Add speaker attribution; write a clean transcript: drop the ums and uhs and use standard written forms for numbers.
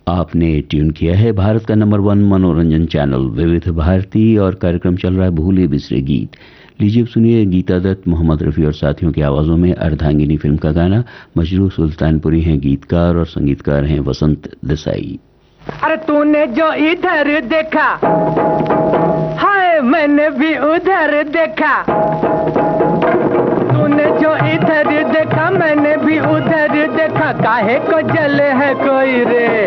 Speaker 1: आपने ट्यून किया है भारत का नंबर 1 मनोरंजन चैनल विविध भारती और कार्यक्रम चल रहा है भूले बिसरे गीत। लीजिए सुनिए गीता दत्त, मोहम्मद रफ़ी और साथियों की आवाज़ों में अर्धांगिनी फिल्म का गाना। मजरू सुल्तानपुरी हैं गीतकार और संगीतकार हैं वसंत देसाई।
Speaker 2: अरे तूने जो इधर देखा, हाय मैंने भी उधर देखा। तूने जो इधर देखा मैंने भी उधर देखा। काहे को जले है कोई रे।